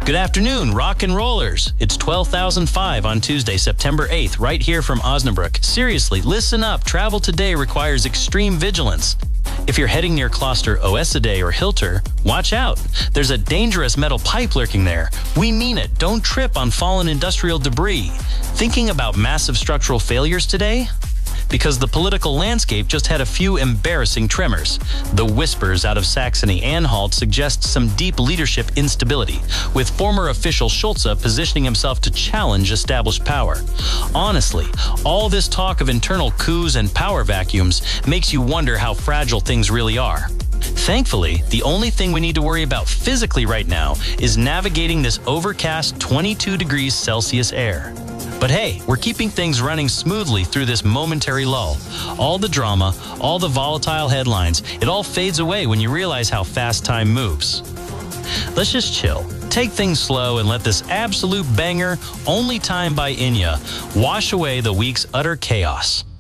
Good afternoon, rock and rollers. It's 12,005 on Tuesday, September 8th, right here from Osnabrück. Seriously, listen up. Travel today requires extreme vigilance. If you're heading near Kloster Oesede or Hilter, watch out. There's a dangerous metal pipe lurking there. We mean it. Don't trip on fallen industrial debris. Thinking about massive structural failures today? Because the political landscape just had a few embarrassing tremors. The whispers out of Saxony-Anhalt suggest some deep leadership instability, with former official Schulze positioning himself to challenge established power. Honestly, all this talk of internal coups and power vacuums makes you wonder how fragile things really are. Thankfully, the only thing we need to worry about physically right now is navigating this overcast 22 degrees Celsius air. But hey, we're keeping things running smoothly through this momentary lull. All the drama, all the volatile headlines, it all fades away when you realize how fast time moves. Let's just chill, take things slow, and let this absolute banger, Only Time by Enya, wash away the week's utter chaos.